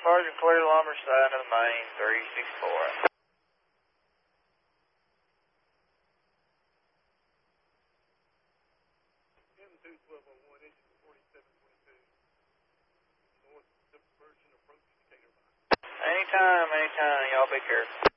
Sergeant clear lumber side of the main, 364. Anytime, y'all be careful.